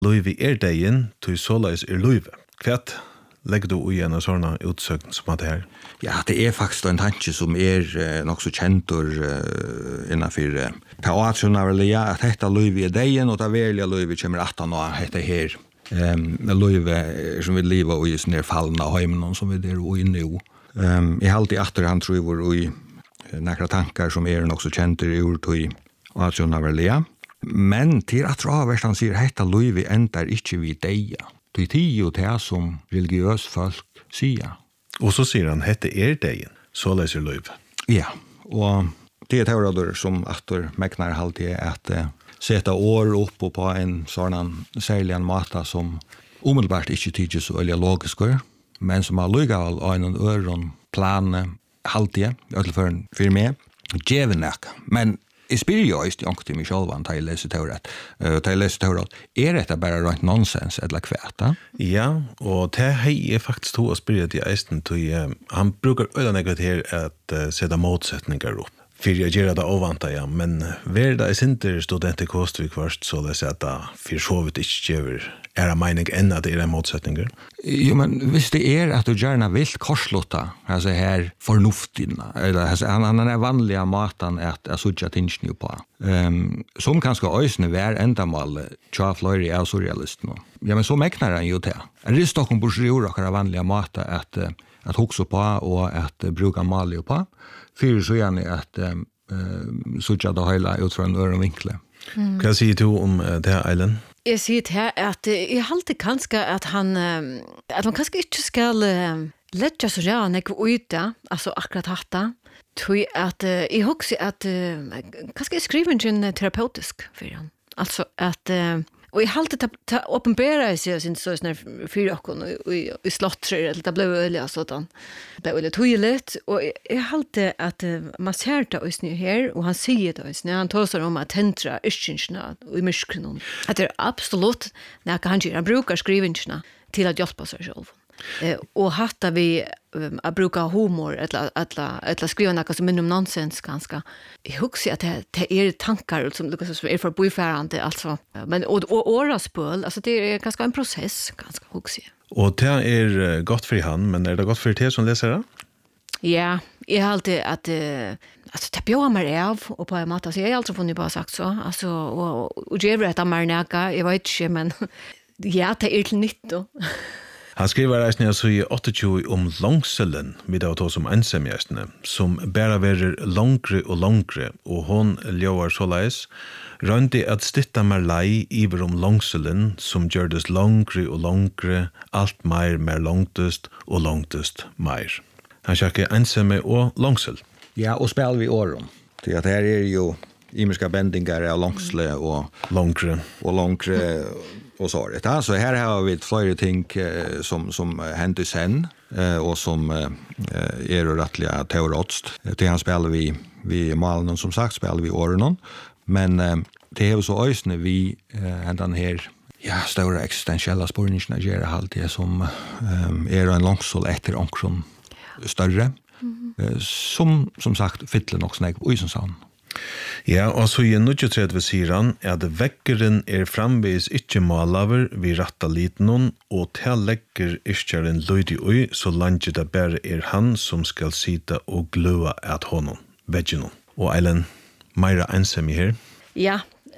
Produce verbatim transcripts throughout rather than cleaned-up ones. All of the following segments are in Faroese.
Løyve er degen, tog såleis er løyve. Kvært legger du i en sånne utsøkning som at det her? Ja, det er faktisk en tanke som er eh, nok så kjent uh, innenfor uh, teatrarna, at dette løyve er degen, og det verlige løyve kommer at han og dette her. Um, løyve som vi lever i sånne fallene av heimen som vi er i nå. Um, jeg har alltid etter han tror jeg i nekra tankar som er nok så kjent i ord til teatrarna. Men til at Raverst han sier hetta løyve endar ikke vi deia. Det er jo det som religiøs folk sier. Og så sier han hette er degen, så leser løyve. Ja, og det er teorader som aktor meknar alltid at uh, seta år opp på en sånn særlig en måte som umiddelbart ikke tyder så veldig logisk, men som har lykket av en øren plane alltid, i alle fall for meg, djevenek. Men jeg spyr jo just i ångt til meg selv, da jeg leser teoret. Uh, da jeg leser teoret, er dette bare rent nonsens eller kvæta? Ja, og det er faktisk to å spyr til eisen, til uh, han bruker øyne her at uh, sette motsetninger opp. For jeg gjør det ovanta, ja, men hver da jeg sinter studenter Kostvik først, så det er det for så vidt ikke gjør er det mening enn at det er en motsetninger. Jo, men hvis det er at du gjerne vil korslåta, altså her fornuften, eller altså, han, han er vanlige maten at jeg sutja tingene på, um, som kanskje øysene vær endamål tja fløyre av surrealisten. Ja, men så meknar han jo til. En ristokken bors gjør akkurat vanlige maten at, at hukse på og at bruka malige på, fyrir så gjerne at um, uh, sutja det hele ut fra en øren vinkle. Mm. Hva sier du om uh, det her, Eilen? Jeg sier til at jeg halte kanskje at han, at man kanskje ikke skal lette så rann ikke ut det, altså akkurat hatt det, tror at jeg husker at kanskje jeg skriver ikke terapeutisk for han. Altså at, og jeg halte til å åpenbære seg sin sånn fyra åkken i slottrer, eller det ble øyelig og sånn. Det ble øyelig tydelig, og jeg halte at man ser det også her, og han sier det også, han tåser om at tentra yrkingene i myskene. At det er absolutt, når han sier, han bruker skrivingene til å hjelpe seg selv. Eh, och hatta vi um, att bruka humor eller eller eller skriva något som minimum nonsens ganska. Jag husar att det, det är tankar som Lucas som är för boyfriend alltså. Men och och åraspöl, alltså det är ganska en process ganska husar. Och det är gott för han, men är det gott för dig som läser det? Ja, jag har alltid att uh, alltså det bjöd mig av och på en måte så jag har alltid funnit bara sagt så alltså och och ge det att man näka, jag vet inte men ja, det är till nytt då. Han skriver reisende altså i tjueåtta om langselen, vid av to som ensemgjestene, som bare verer langre og langre, og hon ljøver såleis, rønte at stitta mer lei iver om langselen, som gjørdes langre og langre, alt mer mer langtest og langtest mer. Han sjekker ensemme og langsel. Ja, og spiller vi åren. Det at her er jo imiska bendingar av langsle og langre og langre och så är det. Så här har vi flera ting eh, som som händer sen eh, och som eh, är rättliga teoretst. Det han spelar vi vi malen som sagt spelar vi åren men eh, det är så ösne vi eh, den här ja stora existentiella spårningarna ger alltid som eh, är en långsål efter ankron större mm. eh, som som sagt fyller nog snägg och som sån. Ja, og så i nittiotredve sier han at vekkeren er framvis ikke malaver vi ratta liten og til legger ikke en løydig ui, så landet det bare er han som skal sita og gløa at honom, veggen. Og Eilen, meira ensamme her? Ja,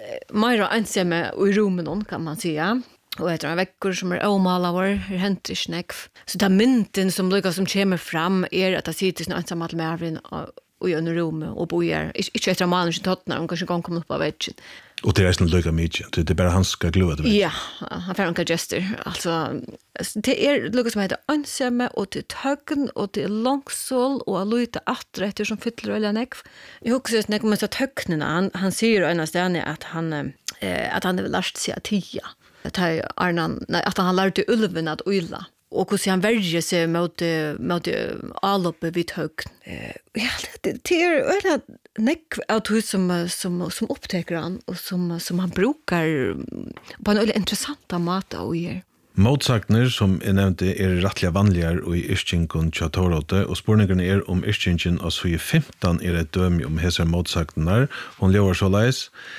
meira ensamme i rummen, kan man säga. Og etter en vekker som er omalaver, er hent i snekv. Så det mynden som lykkes som kommer fram er at det sitter sånn ensamme til mervin og i en rum och bojar. Inte efter mannen som tottnar, hon kanske kommer upp på väggen. Och det är nästan lika mycket. Det är bara han ska glöda det. Ja, han får en gester. Alltså, det är lika som heter ensamme och det är högn och det är långsål och att lyta atträtter som fyller eller nekv. Jag också när jag kommer att högnerna, han, han säger ena stället att han, eh, att han har lärt sig att tia. Att, Arnan, nej, att han lärde ulven att ylla. Och hur han väljer sig mot, mot alloppet vid högn. Ja, det, det är öra nekv av som, som, som upptäcker han och som, som han brukar på en väldigt intressanta mat och ger. Motsagner som jeg nevnte er rettelig vanligere i Yrkingen Tjatoråte, og spørningene er om Yrkingen og så i femton er et døm om hese motsagner. Hun lever så leis.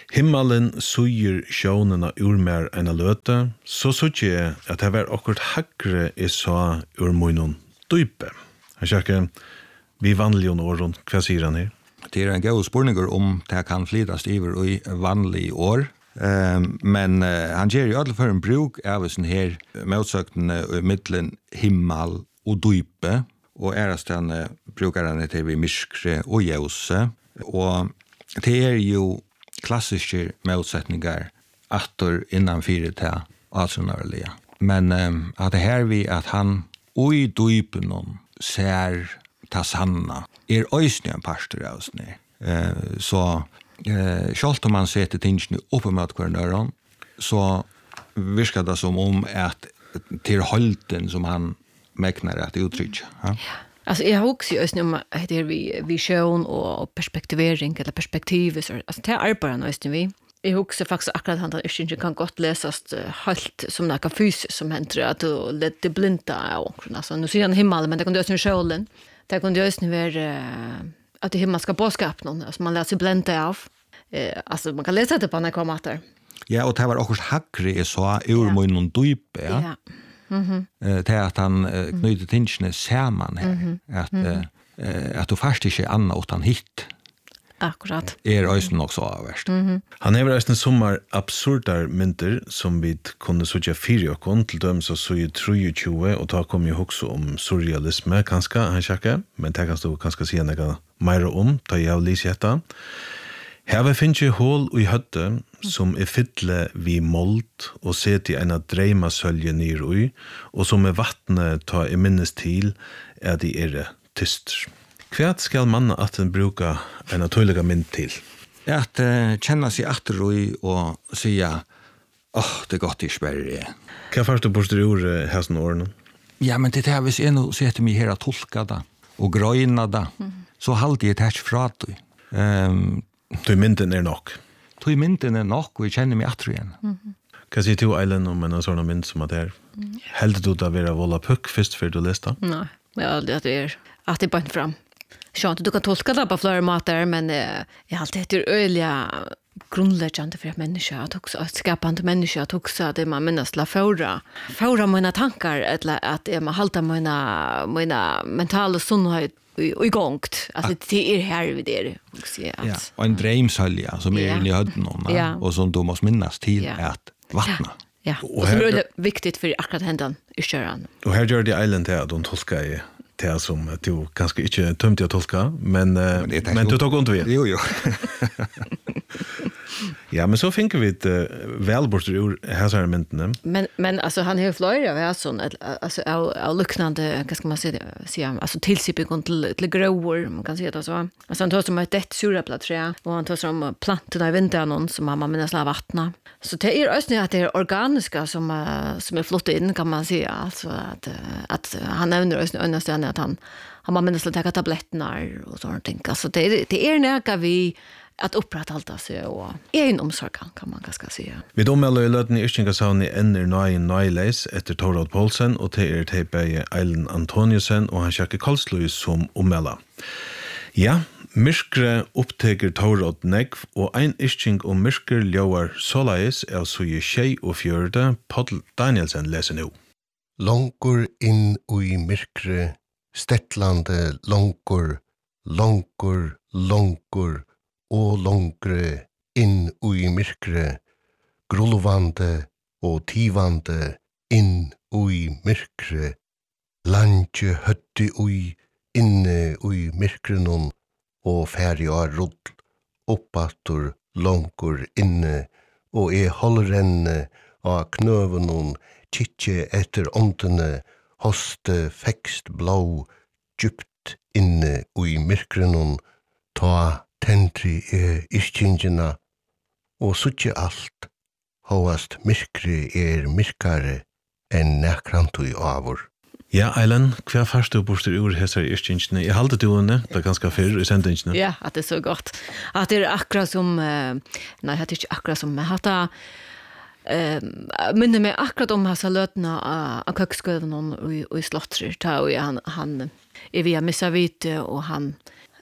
Himmelen suger sjånena ur mer enn a løte, så sutje jeg at det var akkurat hakkere jeg sa ur munnen dype. Han kjærke, vi vanlige åren, hva sier han her? Det er en god spørninger om det kan flytast iver i vanlige år. Um, men uh, han gjør jo alle for en bruk av sånn her motsøktene i middelen himmel og dype, og ærestene brukar han til vi myskre og jøse. Og det er jo klassiske motsättningar attor innan fyra till avsynarliga. Men um, att det här vi att han oj dypen om ser ta sanna är ösnä en pastor av oss ner. Eh så eh skalt om man sätter tingen upp mot kvarnöron så viskar det som om att till hålten som han mäknar att uttrycka. Ja. Alltså jag har också just nu heter vi vision och perspektivering eller perspektiv så alltså det arbetar nästan vi. Jag har också faktiskt akkurat han att inte kan gott läsas halt som några fys som händer att det det blinda och alltså nu ser han himmel men det kan ju också solen. Det kan ju också vara att det himmelska boskap någon alltså man läser blända av. Eh alltså man kan läsa det på när kommer där. Ja, och det var också hackre så ur munnen dype, ja. Ja. Mhm. Eh det att han uh, knyter tingene samman här mm-hmm. att mm-hmm. uh, att du fast inte anna utan hit. Akkurat. Är ösen också avvärst. Mhm. Han är resten sommar absurdar mynter som vi kunde söka fyra och kon till dem så så ju tjugo och ta kom ju också om surrealism kanske han checka men det kan stå kanske se några mer om ta jag läsa detta. Her vi finner hål i høtte som er fylle vi mold og set i en av dreima sølje nyr ui, og som er vattnet ta i minnes til er de er tyster. Hva skal manna at den bruka en av tøyliga mynd til? At uh, kjenna seg atter ui og sia åh, oh, det er godt i Sverige. Hva først du borster i ordet hesten årene? Ja, men det er hvis jeg nå setter meg her og tolka da, og grøyna da, mm. så halde jeg tært fra det. Um, Tøy mynden er nok. Tøy mynden er nok, og jeg kjenner meg atter igjen. Mhm. Hva sier du, Eilen, om en sånn mynd som at det er? Mm. Heldig du da være vola puck først før du leste? Nei, jeg har aldrig at det er at det er bant fram. Skjønt, du kan tolka det på flere måter, men eh, jeg har alltid etter øyelig grundläggande för ett människa att också ett skapande människa att också det man minnas la förra förra mina tankar eller att man halta mina mina mentala sundhet i gångt alltså det är här vid det också att ja och en drömsölja som är inne i hödden ja. Och som du måste minnas till ja. Att vattna ja, ja. Och det är viktigt för akkurat händan i köran och här gör det Island här de tolkar i det som du kanske inte tömt att tolka men men, men du tog ont vid jo jo ja, men så finner vi ett uh, välbort ur häsarmentene. Men men alltså han har flera av sån alltså av liknande vad ska man säga säga alltså tillsiping till till growor man kan säga det så. Alltså han tar som ett ett suraplaträ och han tar som plantorna i vintern som man minns la vattna. Så det är ösnä att det är organiska som uh, som är flott in kan man säga alltså att att han nämner ösnä underständigt att han han man minns att ta tabletterna och sånt ting. Alltså det det är näka vi att upprätthålla sig och en omsorgan kan man ganska säga. Vi dommer i løten i Yrkjengasavn i ender nøye nøyleis etter Torald Poulsen og til er teipet Eilen Antoniusen og han sjekker Karlsløy som ommela. Ja, myrkre oppteker Torald negv og ein yrkjeng om myrker ljøar såleis er så i tjei og fjørde Paul Danielsen leser nå. Longur inn ui myrkre, stettlande longur, longur, longur, og longre inn ui myrkre, grulvande og tivande inn ui myrkre, landje høtti ui inne ui myrkrenon og færi av rull, oppatur longur inne og e holdrenne av knøvenon kittje etter åndene hoste fekst blå djupt inne ui myrkrenon ta tentri er iskingina og suttje alt hoast myrkri er myrkare enn nekrantu i avur. Ja, Eilen, hva først du borster ur hesar iskingina? Jeg halte du henne, det er ganske fyrr i sendingene. Ja, at det er så godt. At det er akkurat som, uh, nei, det er ikke akkurat som, men at det uh, minner meg akkurat om hessa løtene av køkskøven og i slottrer, ta og han, han er via missa vite, og han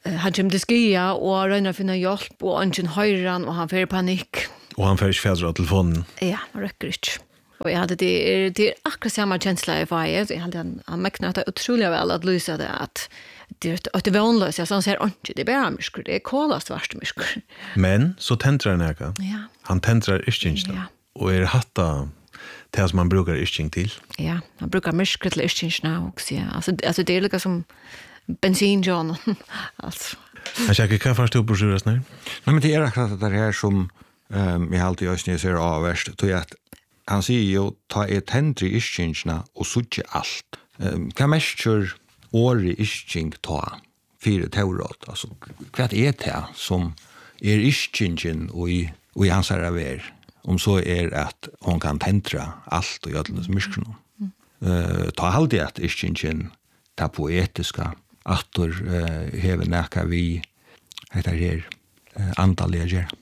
han kommer til skia og røyner å finne hjelp, og han kommer høyren, og han får panikk. Og han får ikke fædre av telefonen. Ja, han røkker ikke. Og jeg hadde det, det er akkurat samme kjensla i feie, så jeg hadde han, han meknet det utrolig vel at lyse det, at det er et vannløs, ja, så han ser ikke, det er bare mysker, det er kålast verste mysker. Men så tentrar han ikke. Ja. Han tentrar iskingene. Ja. Og er hatta det som man brukar isking til. Ja, han brukar mysker til iskingene også, ja. Altså, altså det er liksom som bensin, John. altså. Han sjekker hva først du på sjures nær? Nei, men det er akkurat det her som um, jeg alltid gjør når jeg ser avverst, tror jeg at han sier jo, ta et tendre iskingene og suttje alt. Um, hva mest kjør året isking ta fire tauråd? Altså, hva er det som er iskingen og i, og i hans her ver? Om så er at hon kan tentra alt og gjøre det myskene. Mm. Uh, ta alltid at iskingen ta poetiska, atter uh, hever nekka vi etter her uh, antallige gjør.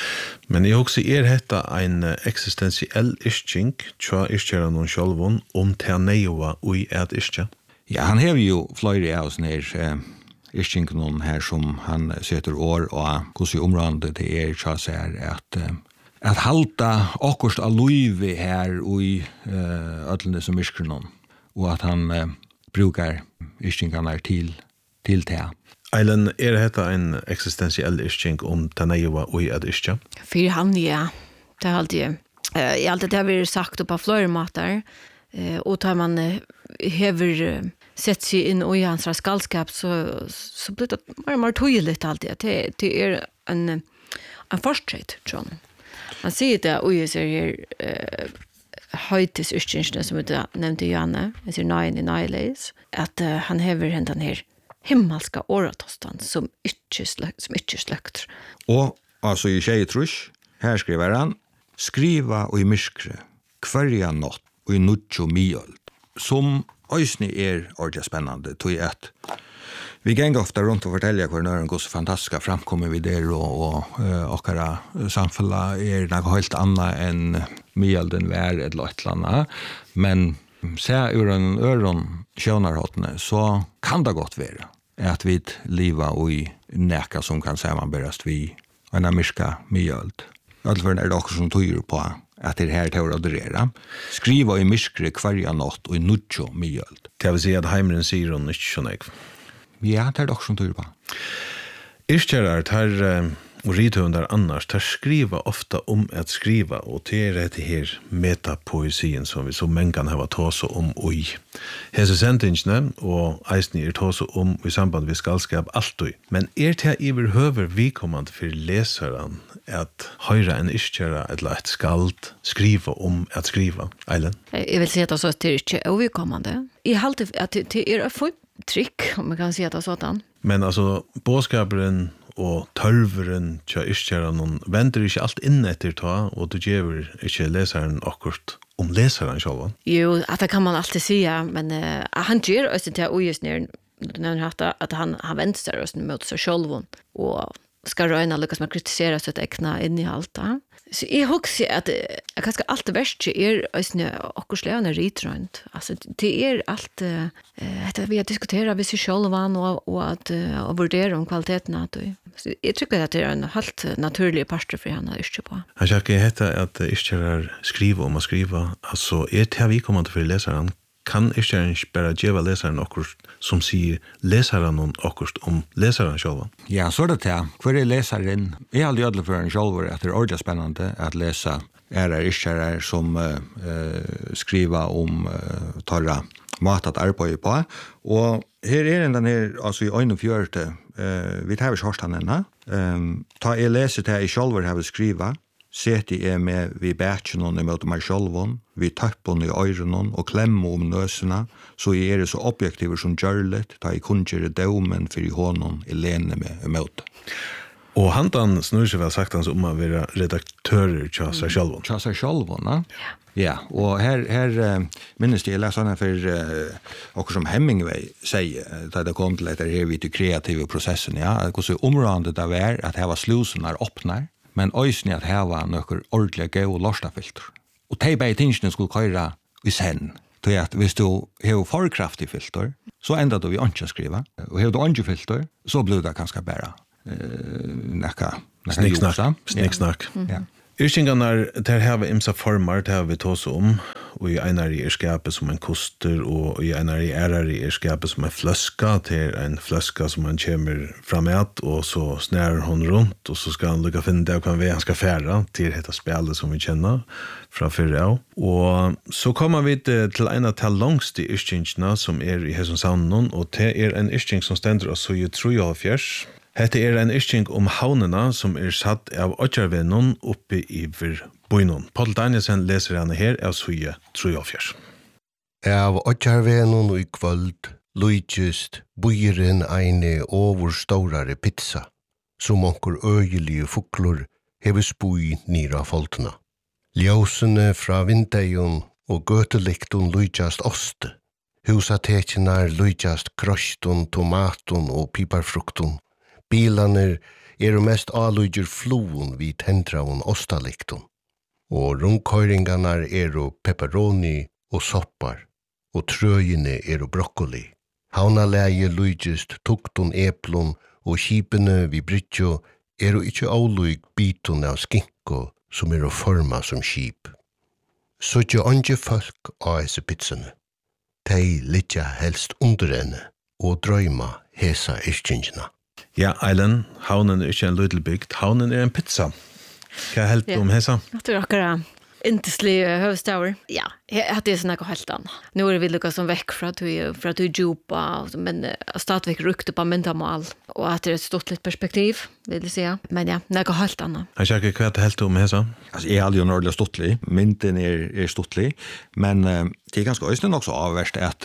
Men jeg også er dette en eksistensiell isking, tja iskjera noen sjølvun, om til neiva og et iskje? Ja, han har jo flere av oss nær uh, isking noen her som han setter år, og hvordan området det er, tja sier at uh, at halta akkurat av løyve her og i uh, ødlene som mysker noen, og at han uh, brukar iskingene til, til det. Eilen, er dette en eksistensiell isking om Taneiva og et iskje? For han, ja. Det er alltid, uh, jeg alltid det har vært sagt på flere måter, uh, og tar man uh, hever uh, sett seg inn i hans skallskap, så, så blir det mer og mer tydelig alltid. Det, det er en, en forstreit, tror jeg. Han sier det, og jeg ser her uh, høytidsyrkjengene som jeg nevnte Janne, jeg sier nine i Nyleis, at uh, han hever hendt den her himmelska åretostan som ikke sløkt, som ikke sløkt. Og altså i tjej trus, her skriver han, skriva og i myskre, kvarja nått og i nuttjo mjöld, som òsni er ordentlig spennende, tog at vi gänger ofta runt och fortälja hur nören går så fantastiska framkommer vi där och, och uh, åkara samfälla är något helt annat än mjölden vär eller ett eller annat. Men se ur en öron sjönarhåttene så kan det gott vara att vi lever i näka som kan säga man berast vi en myska mjöld. Ödlförn är det också som tyder på att det här tar att drera. Skriva i myskre kvarja natt och i nuttjo mjöld. Det vill säga att heimren sier hon ikke så nek. Ja, det er det også som tyder på. Iskjærar tar uh, og rithundar annars tar skriva ofta om at skriva, og det er dette her metapoesien som vi så mengan hava tåse om oi. Hese sendingsne og eisni er tåse om i samband vi skallskap alltid. Men er det iver høver vikommand for lesaran at høyra en iskjæra eller et skald skriva om at skriva? Eilen? Jeg vil si at det er ikke overkommande. Jeg halte at det er et trick, om man kan si det sådan. Men altså, båskaperen og tørveren tja iskjæra noen venter ikke alt inn etter ta, og du gjør ikke leseren akkurat om leseren sjálvan. Jo, at det kan man alltid säga, men uh, han gjør også til å gjøre ned, du nevner at han, han venter også mot seg sjálvan, og skal røyna lykkes med å kritisere sitt egna inn i alt. Da. Så jeg husker at uh, kanskje alt det verste er også akkurat slevende ritrøynt. Altså, det er alt uh, uh, vi har diskuteret ved seg sjálvan og, og at uh, og vurdere om kvaliteten av det. Så jeg tror at det er en helt naturlig parster for henne ikke på. Han sjekker hette at iskjærar skriva om å skriva, altså er det vi kommer til for leseren, kan iskjæren ikke bare gjøre leseren akkurat som sier leseren akkurat om leseren selv? Ja, så er det til. Hver er leseren? Jeg har aldri ødelig for en selv at det er ordentlig spennende at lese er det iskjærer som uh, uh, skriver om uh, torra mat at arbeide på. Og her er den her, altså i øyne fjørte, uh, vi tar vi kjørsten henne. Um, ta jeg leser til jeg selv har skriva, seti jeg med vi bætjen i møte meg sjølven, vi tøppen i øyren og klemmer om nøsene, så jeg er så objektiver som gjørlet, ta jeg kun gjøre dømen for i hånden i lene med i møte. Og han snur seg vel sagt hans om å være redaktører til seg sjølven. Til seg sjølven, ja. Ja, og her, her uh, minnes jeg leser sånn for uh, okkur som Hemingway sier, da det kom til etter her vi til kreative prosessen, ja, hvordan området det var at her var slusen er åpner, men øysene at her var noen ordentlig gøy og lorstafilter. Og de bare tingene skulle køyre i send. Då är att hvis du har för kraftig filter så ändrar du vi inte att skriva. Och har du inte filter så blir det ganska bara eh näka snicksnack. Snicksnack. Ja. Yrkingarna där har vi imsa formar, där har vi tås om, och i ena i skapet som en koster, och i ena i ärar i skapet som en flöska, till en flöska som man kommer framåt, och så snärar hon runt, och så ska han lycka finna det kan vi han ska färra till detta spelet som vi känner från förra. Och så kommer vi till en av de långste yrkingarna som är i hesson saunen, och det är en yrking som ständer oss så ju trojafjärs. Hette er en yrking om havnena som er satt av Øtjarvenon oppe i Boinon. Paul Danielsen leser henne her av Suje Trojafjers. Av Øtjarvenon i kvöld lujtjust bujeren eine over stårare pizza, som onkur øyelige fuklur hever spui nira foltna. Ljósene fra vindeion og gøteliktun lujtjast oste. Husatekinar lujtjast kroshtun, tomatun og piparfruktun. Bilaner er mest alujur floen vid tentraun ostaliktun. Og rundkøyringarnar er pepperoni og soppar, og trøyene er brokkoli. Haunalæge lujist tuktun eplun, og kipene vid brytjo er ikkje auluig bitun av skinko som er forma som kip. Så ikkje andre folk av esse pizzane. Tei litja helst under henne, og drøyma hesa yrkingina. Ja, Eilen, havnen er ikke en lydel bygd, havnen er en pizza. Hva er helt om hesa? Jag tror akkurat intenslig högstavur. Ja, det är såna helt annat. Nu är vi lukka som väck för att vi för att vi djupa, men stadigvæk rukte på myndamål och att det är ett stort litt perspektiv, vill jag säga. Men ja, det är helt annat. Jag känner hva er helt om hesa? Alltså är aldrig nordligt stottlig. Mynten är är stottlig, men uh, det är ganska ösnen också avvärst att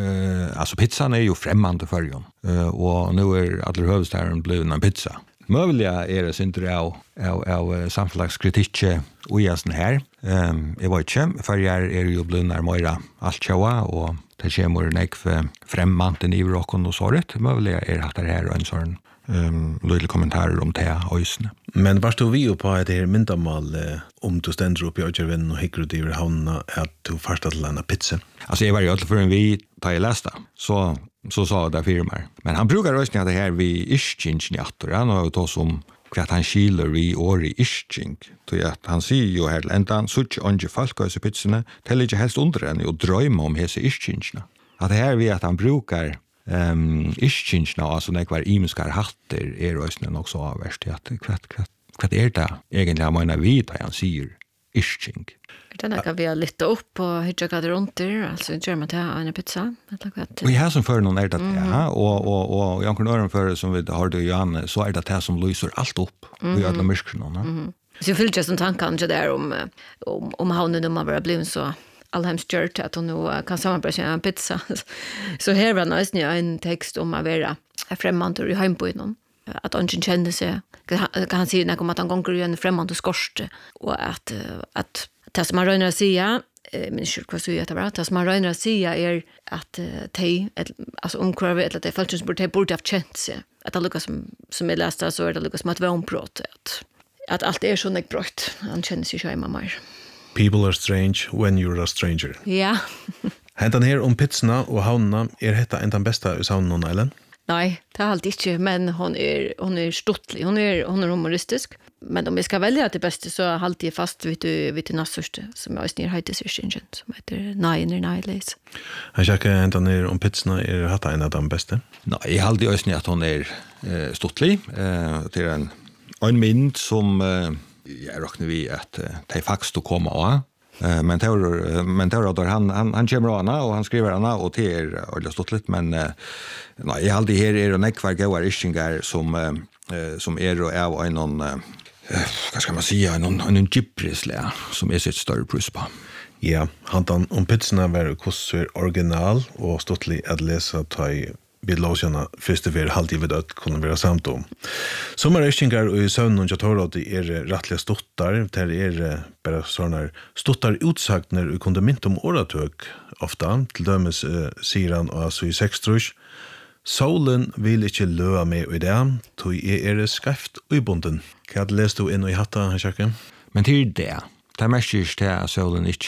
uh, alltså pizzan är ju främmande för ju. Uh, och nu är alla huvudstaden blivit en pizza. Möjliga är det inte av, av, av samfällskritik och jasen här. Um, jag vet inte, för jag är ju blivit mera allt tjoa och det kommer nekv främmanten i rocken och såret. Möjliga är att det här är en sån um, lilla kommentarer om det ösne. Men var stod vi på att det här myndamål eh, om du ständer upp i Øtjarvenon och hickar ut i havnena att du första till en pizza? Alltså jag var ju alltid för en vi tar i lästa. Så så sa det firmar. Men han brukar röstninga det här vid ischingen i attor. Han har ju tagit som kvart han kiler vid år i isching. Att han säger ju här till ändan, så inte ånge folk av pizzorna, det är inte helst under henne och drömma om hese ischingerna. Att det här vid att han brukar um, ischingerna, alltså när kvar imiskar hatter, är röstningen också avvärst. Att kvart, kvart, kvart är det egentligen han menar vid att han säger isching. Den kan vi ha lite upp och hitta vad det runt där, alltså gör man till en pizza eller vad. Och här som för någon är det ja och och och jag kan höra för som vi har det Johan så är det det som lyser allt upp i alla mörkrarna. Mhm. Så jag fyller just en tanke kanske där om om om havnen de bara blir så allhems gjort att hon nu kan samarbeta en pizza. Så här var nästan en text om att vara främmande i hemboinen. Att han inte känner sig kan han säga när att han gånger i en främmande skorst och att att det som man röjnar att säga, men inte vad så är det bra, det som man röjnar att säga är att de, alltså omkvarvet, eller att det folk som borde, borde ha känt sig. Att det lyckas som, som jag läste så är det lyckas som att vara ombrott. Att, att allt är så näck brott. Han känner sig själv mer. People are strange when you're a stranger. Ja. Hentan her om pizzorna och havnena, är detta en den bästa i saunen, Ellen? Nej, det är allt inte, men hon är hon är stottlig. Hon är hon är humoristisk. Men om vi ska välja det bästa så har alltid fast vid vid det nästa som jag snir heter Sirstingen som heter Nine Nine Lays. Han checkar ända ner om pizzorna är hatt en av de bästa. Nej, jag har alltid ösnit att hon är eh, stottlig. Eh, det är en en mynd som eh, jag räknar vi att eh, det är faktiskt att komma av. Eh, men teor men teor han han han kommer ana och han skriver ana och det är alldeles stottligt men eh, nej, jag har alltid här är det nekvar goar ishingar som eh, som är och är en någon Eh, vad ska man säga, en, en gyprisliga som är sitt större plus på. Ja, hantan om pizzorna var kostar original och stottlig att läsa ta i bildlåsarna först och främst halvtid vid att kunna vara samt om. Sommaröstingar och i sömnen jag tar att det är rättliga stottar, där är bara sådana stottar utsagt när du kunde mynta om åratök ofta, till dömes eh, siran och alltså i sextrush. Solen vill inte löa mig i det, tog jag är skäft och i bonden. Kan du läsa du in i hatta, Jacques? Men till det, det är mest just det att solen inte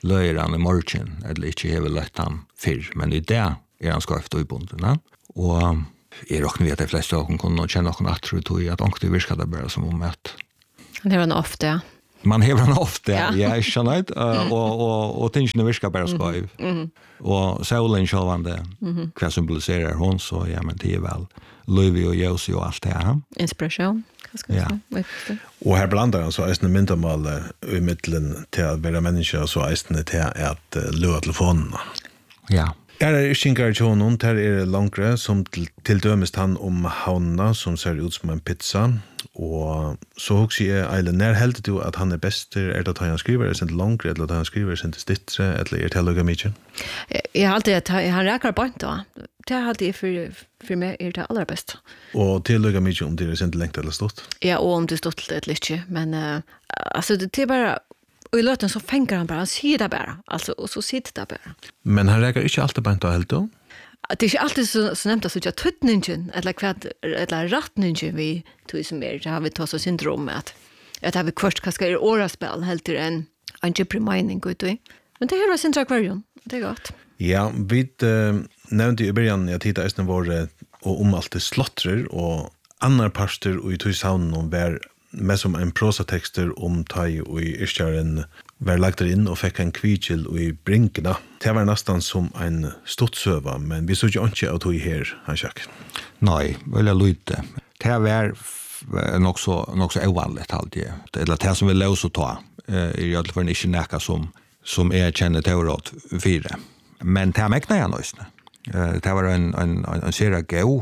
løyer han i morgen, eller ikke hever løtt han fyrr, men i det er han skarft og i bunden. Og jeg råkner vi at de fleste av dere kunne kjenne noen atro til at ångte virker det bare som om at Han hever han ofte, ja. Man hever han ofte, Ja. ja, jeg skjønner ikke, uh, og, og, og tingene virker bare skøyv. Mhm. Og solen sjølvande, hva symboliserer hun, så ja, men det er vel Løyvi og Jøsi og alt det her. Inspiration, hva skal Ja. jeg si? Og her blandar han så eisne myndamålet i middelen til at være mennesker, og så eisne til at uh, løa telefonene. Ja. Her er iskinkar til honom, her er langre, som til, til dømest han om havna, som ser ut som en pizza, og så hugsi jeg, Eilen, når heldig du at han er bester, er det at han skriver, er det sent langre, eller at han skriver, er det stittre, eller er det lukka mykje? Jeg har alltid, han räkar bort då. Det har alltid för för mig är det allra bäst. Og til lukka mykje om det er sent lengt eller stått. Ja, och om det stått lite lite, men uh, alltså det är bara och i löten så fänger han bara, han säger det bara. Alltså och så sitter det bara. Men han räkar ikke alltid bant av helt då. Det är inte alltid så, så nämnt att jag tutningen eller kvart eller rattningen vi tog som är, det har vi tagit så syndrom med att att har vi kvart kanske är åraspel helt till en en gypry mining går det. Men det är ju sin akvarium. Det är gott. Ja, vi uh, nevnte i början at hita eisne våre og om alt det slottrer og annar parster og i tog saunen om vær med som en prosatekster om tai og i iskjaren var lagt der inn og fikk en kvidkjel og i brinkena. Det var nesten som en stuttsøva, men vi så ikke ikke av tog her, han sjakk. Nei, veldig lite. Det var nok så, nok så uvanligt alltid. Eller det som vi løs å ta, er i alle fall ikke nekka som, som er kjenner teorat fire. Men det er mekna jeg nøysene. Det var en, en, en, en serie gau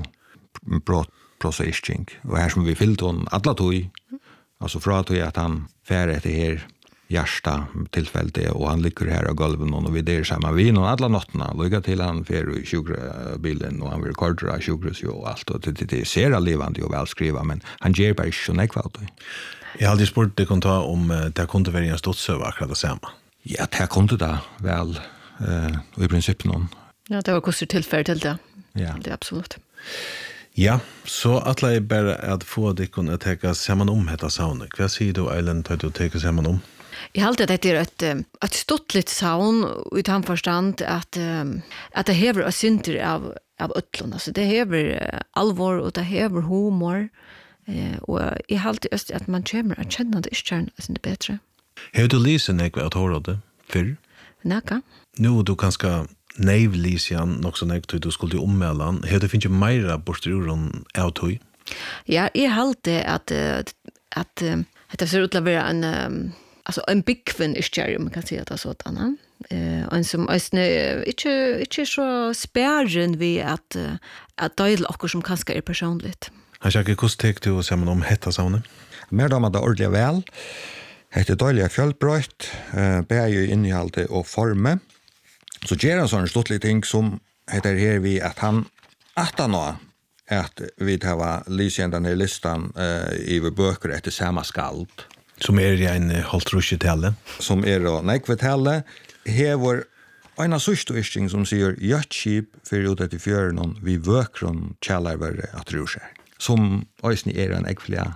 prosesking, og her som vi fyllte hon alla tog, altså fra tog at han færre etter her hjärsta tillfället och han ligger här av golven och vi där samma vi och alla nattna lugga till han för i sjukbilen och han vill kortra sjukhus och allt och det det ser levande och väl skriva men han ger bara så näck vad det. Jag hade spurt det kan ta om det kunde vara en stottsöva akkurat det samma. Ja, det kunde det väl eh i princip någon. Ja, det var kostar tillfälle till det. Ja. Det är absolut. Ja, så att jag bara att få det kunna ta samman om detta sauna. Vad säger du Eilen tar du ta samman om? Jag har alltid att det är ett, ett stottligt saun utan förstand att, att det hever och synter av, av ötlorna. Så det hever allvar och det hever humor. Och jag har alltid öst att man kommer att känna det iskärn är det bättre. Har du lysen ekve att höra det förr? Näka? Nu du kanske naiv lysen nog så näkt du skulle ommellan. Har det finns ju mera borstruron autoi? Ja, jag har alltid att att att det ser ut att vara en alltså en bigfin iskärn man kan säga det så att annan. Eh och som är inte inte så spärren vi att att dela också som kanske är personligt. Han säger hur tek du samman om hetta sauna? Mer då med det ordentligt väl. Hette dåliga fjällbröt, eh bär ju innehållet och forme. Så ger han sån stottlig ting som heter här vi att han att han har att vi tar lysen den här listan eh i böcker efter samma skald Som är i en halvtrusjetelle. som är då nekvetelle hever en assustvisting som säger yachtship för ut att i fjörden vi vökron källarvärre att tro sig. Som ösni är en ekflia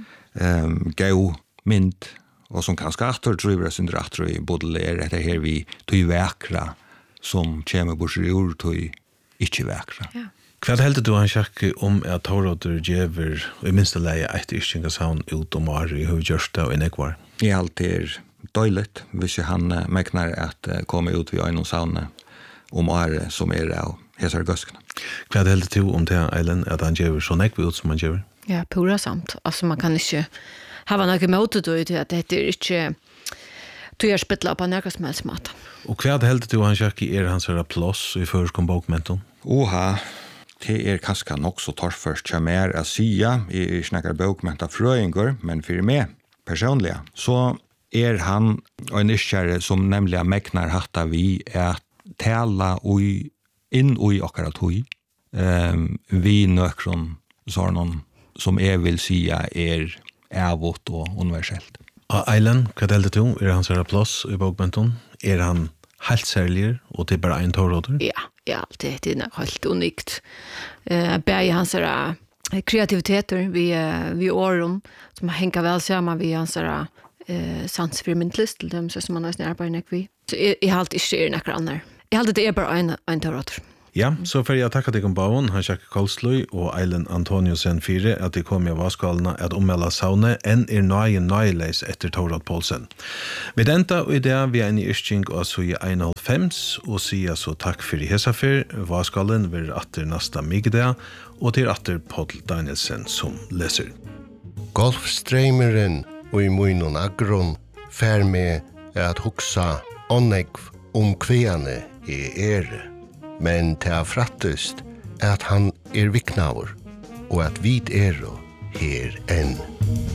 ehm gau mynd och som kanske åter driver sin rätt i Baudelaire det här vi tog väkra som kommer bort ur tog inte väkra. Ja. Vad helt du han sjakke om at Taurotur djever i minsta leie eit iskjenga saun ut om Ari hur gjørst det og en ekvar? Det är alltid dåligt hvis han uh, meknar att uh, komma ut vid en sauna om Ari som är av hesar gøskene. Vad helt du om det Eilen at han djever så nekvi ut som han djever? Ja, pura samt. Alltså man kan inte ha något emot det till att det är inte du är spittla på några som helst mat. Og vad helt du han sjakke er hans herra plås i førskom bokmenton? Oha, det er kanskje nok så torrførst som er å sige, jeg snakker bokmenta frøyinger, men for meg personlig, så er han en iskjære som nemlig meknar hatta vi at tala ui, inn ui okkara tui, um, vi nøkron sånn som jeg vil sige er avått og universellt. Og Eilen, vad helt du er hans herra plås i bokmenton? Er han helt særlig og det er bare en Taurotur? Ja, ja, det, det är helt unikt. Eh bäge hans era kreativiteter vi vi årum som hänger väl samman vi hans era eh, sans för myndlist till dem som man har sin arbeid nek vi. Så jeg, jeg har alltid ikke er nekker annar. Jeg har det er bare en, en teater. Ja, så får jeg takke deg om bauen, han Jack Kolsløy og Eilen Antoniusen fire, at de kom i vaskalene at ommelde savnet enn er nøye nøyleis etter Torald Poulsen. Vi denta og i det vi er en i Yrking og så i einhalvfems, og sier så takk for i hesafyr, vaskalen vil atter nasta migdea, og til atter Paul Danielsen som leser. Golfstreimeren og i munnen agron fær med at huksa ånegv om kveane i ere. Men det er frattest at han er viknavur, og at vid er her enn.